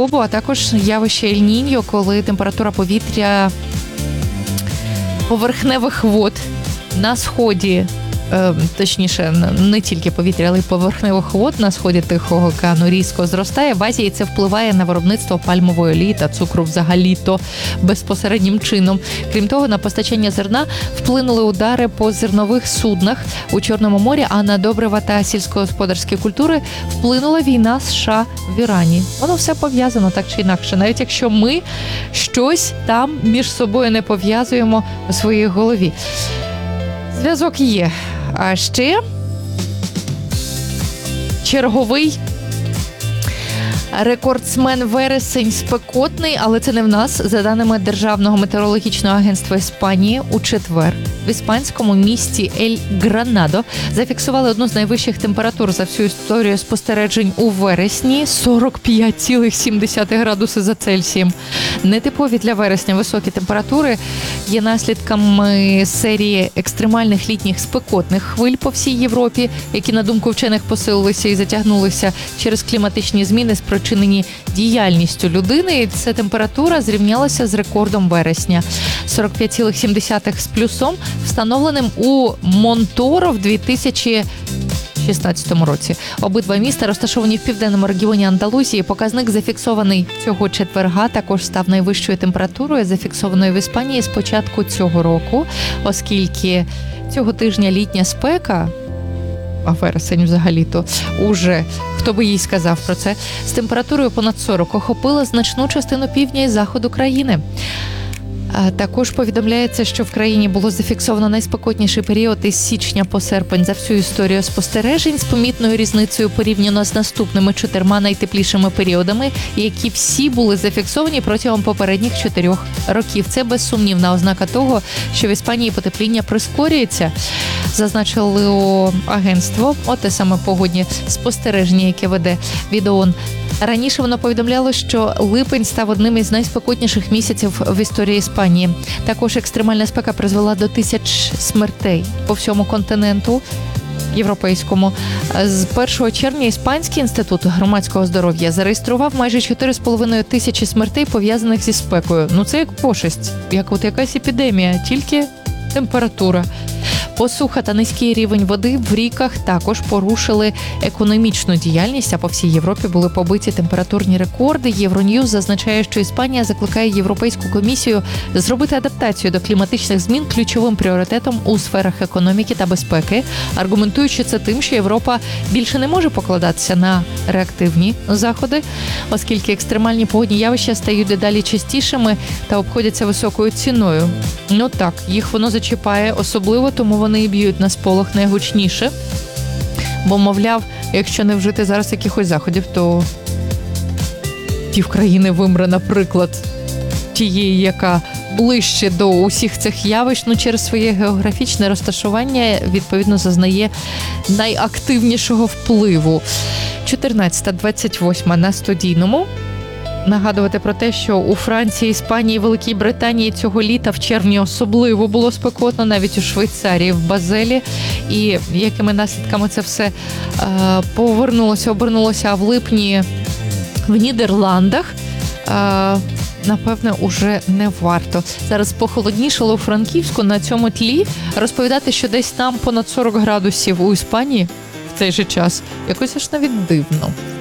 хвороба, а також явище Ель-Ніньо, коли температура повітря поверхневих вод на сході, точніше, не тільки повітря, але й поверхневих вод на сході Тихого океану різко зростає. В Азії це впливає на виробництво пальмової олії та цукру взагалі-то безпосереднім чином. Крім того, на постачання зерна вплинули удари по зернових суднах у Чорному морі, а на добрива та сільськогосподарські культури вплинула війна США в Ірані. Воно все пов'язано так чи інакше, навіть якщо ми щось там між собою не пов'язуємо у своїй голові. Зв'язок є. А ще черговий рекордсмен вересень спекотний, але це не в нас. За даними Державного метеорологічного агентства Іспанії, у четвер в іспанському місті Ель-Гранадо зафіксували одну з найвищих температур за всю історію спостережень у вересні – 45,7 градуси за Цельсієм. Нетипові для вересня високі температури є наслідками серії екстремальних літніх спекотних хвиль по всій Європі, які, на думку вчених, посилилися і затягнулися через кліматичні зміни, спричинені діяльністю людини. І ця температура зрівнялася з рекордом вересня – 45,7 з плюсом, встановленим у Монторо в 2016 році. Обидва міста розташовані в південному регіоні Андалусії. Показник, зафіксований цього четверга, також став найвищою температурою, зафіксованою в Іспанії з початку цього року, оскільки цього тижня літня спека, а вересень взагалі-то уже, хто би їй сказав про це, з температурою понад 40 охопила значну частину півдня і заходу країни. Також повідомляється, що в країні було зафіксовано найспекотніший період із січня по серпень за всю історію спостережень з помітною різницею порівняно з наступними 4 найтеплішими періодами, які всі були зафіксовані протягом попередніх 4 років. Це безсумнівна ознака того, що в Іспанії потепління прискорюється, зазначило агентство, те саме погодні спостереження, яке веде від ООН. Раніше воно повідомляло, що липень став одним із найспекотніших місяців в історії Іспанії. Також екстремальна спека призвела до тисяч смертей по всьому континенту європейському. З 1 червня Іспанський інститут громадського здоров'я зареєстрував майже 4,5 тисячі смертей, пов'язаних зі спекою. Це як пошесть, як якась епідемія, тільки температура. Посуха та низький рівень води в ріках також порушили економічну діяльність, а по всій Європі були побиті температурні рекорди. Євроньюз зазначає, що Іспанія закликає Європейську комісію зробити адаптацію до кліматичних змін ключовим пріоритетом у сферах економіки та безпеки, аргументуючи це тим, що Європа більше не може покладатися на реактивні заходи, оскільки екстремальні погодні явища стають дедалі частішими та обходяться високою ціною. Так, їх воно зачіпає особливо, тому вони і б'ють на сполох найгучніше. Бо, мовляв, якщо не вжити зараз якихось заходів, то півкраїни вимре, наприклад, тієї, яка ближче до усіх цих явищ, через своє географічне розташування, відповідно, зазнає найактивнішого впливу. 14:28 на Студійному. Нагадувати про те, що у Франції, Іспанії, Великій Британії цього літа в червні особливо було спекотно, навіть у Швейцарії, в Базелі. І якими наслідками це все обернулося в липні в Нідерландах, напевне, уже не варто. Зараз похолоднішало у Франківську, на цьому тлі розповідати, що десь там понад 40 градусів у Іспанії в цей же час, якось аж навіть дивно.